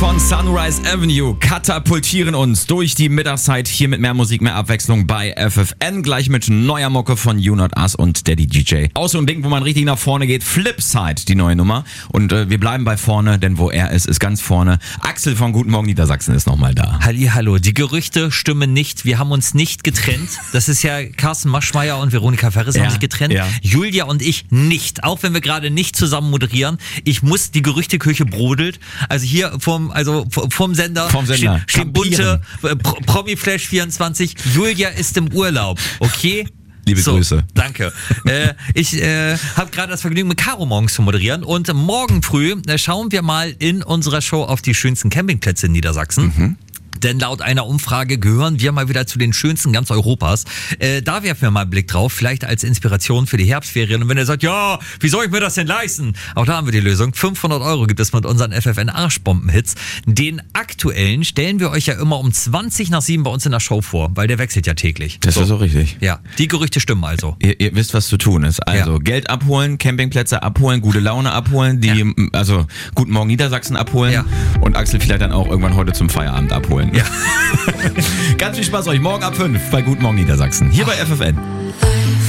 von Sunrise Avenue katapultieren uns durch die Mittagszeit hier mit mehr Musik, mehr Abwechslung bei FFN. Gleich mit neuer Mucke von You Not Us und Daddy DJ. Auch so ein Ding, wo man richtig nach vorne geht. Flipside, die neue Nummer. Und wir bleiben bei vorne, denn wo er ist ganz vorne. Axel von Guten Morgen Niedersachsen ist nochmal da. Hallihallo, die Gerüchte stimmen nicht. Wir haben uns nicht getrennt. Das ist ja Carsten Maschmeyer und Veronika Ferris haben sich getrennt. Ja. Julia und ich nicht. Auch wenn wir gerade nicht zusammen moderieren. Ich muss, die Gerüchteküche brodelt. Also hier vom Sender stehen bunte Promi-Flash 24. Julia ist im Urlaub. Okay? Liebe Grüße. Danke. Ich habe gerade das Vergnügen, mit Caro morgens zu moderieren. Und morgen früh schauen wir mal in unserer Show auf die schönsten Campingplätze in Niedersachsen. Mhm. Denn laut einer Umfrage gehören wir mal wieder zu den schönsten ganz Europas. Da werfen wir mal einen Blick drauf, vielleicht als Inspiration für die Herbstferien. Und wenn ihr sagt, ja, wie soll ich mir das denn leisten? Auch da haben wir die Lösung. 500 € gibt es mit unseren FFN-Arschbomben-Hits. Den aktuellen stellen wir euch ja immer um 6:20 bei uns in der Show vor, weil der wechselt ja täglich. Das ist so richtig. Ja, die Gerüchte stimmen also. Ihr wisst, was zu tun ist. Also Geld abholen, Campingplätze abholen, gute Laune abholen, also Guten Morgen Niedersachsen abholen und Axel vielleicht dann auch irgendwann heute zum Feierabend abholen. Ja. Ganz viel Spaß euch morgen ab 5 bei Guten Morgen Niedersachsen. Hier bei FFN.